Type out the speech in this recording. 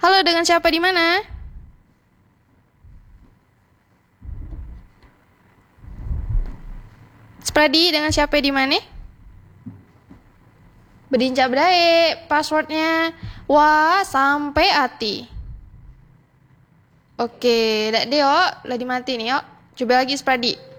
Halo, dengan siapa di mana? Spradi, dengan siapa di mana? Bedincak bedai, passwordnya. Wah, sampai hati. Oke, dak deh yo, lah dimati nih yo. Coba lagi Spradi.